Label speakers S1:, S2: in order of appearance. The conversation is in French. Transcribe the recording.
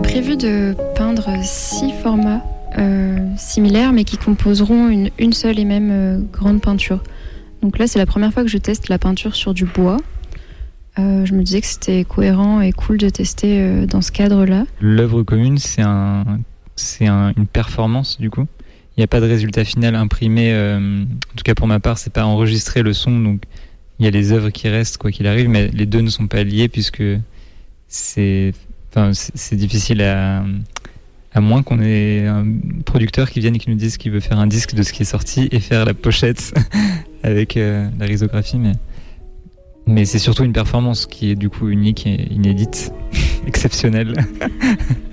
S1: prévu de peindre 6 formats similaires, mais qui composeront une seule et même grande peinture. Donc là, c'est la première fois que je teste la peinture sur du bois. Je me disais que c'était cohérent et cool de tester dans ce cadre-là.
S2: L'œuvre commune, c'est une performance, du coup. Il n'y a pas de résultat final imprimé. En tout cas, pour ma part, c'est pas enregistrer le son. Donc, il y a les œuvres qui restent, quoi qu'il arrive, mais les deux ne sont pas liés puisque c'est difficile à moins qu'on ait un producteur qui vienne et qui nous dise qu'il veut faire un disque de ce qui est sorti et faire la pochette avec la risographie. Mais c'est surtout une performance qui est du coup unique et inédite, exceptionnelle.